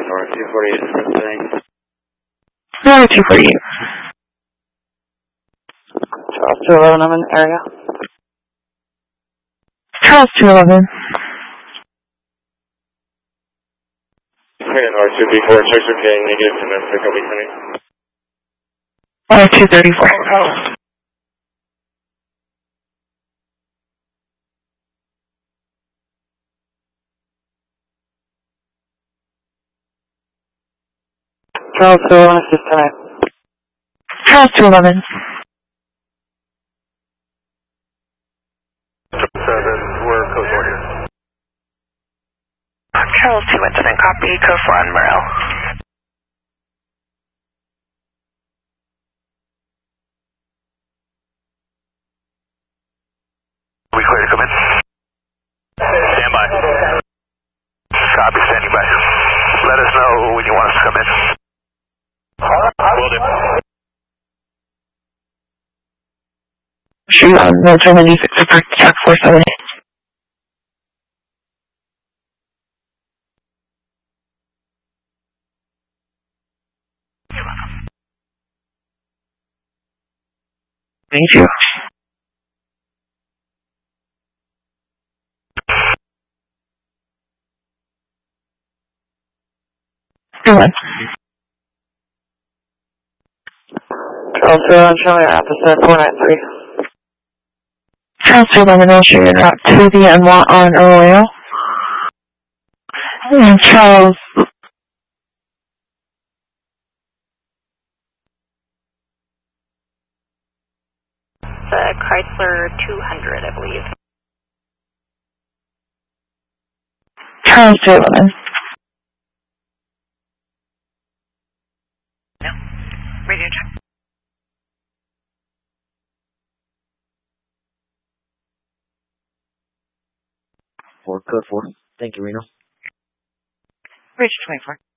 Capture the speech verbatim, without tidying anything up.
North two forty-eight, Cincinnati. North two forty-eight. Charles two eleven, I'm in the area. Charles two eleven. Here, North two B four, checks are okay, negative, and then pick up eight twenty. North two thirty-four. Oh. Charles two eleven, assist tonight. Charles two eleven. seven, we're code four here. Charles two incident, copy, code four on Morel. We clear to come in? Stand by. Copy, standing by. Let us know when you want us to come in. Will do. Shoot on no German six for check four seven eight. Thank you. Good one. Charles two eleven, show me your opposite, four nine three. Charles two eleven, I'll show you route to the N W A on Arroyo. And Charles. The Chrysler two hundred, I believe. Charles two eleven. No. Radio check. Four, code four. Thank you, Reno. Bridge twenty-four.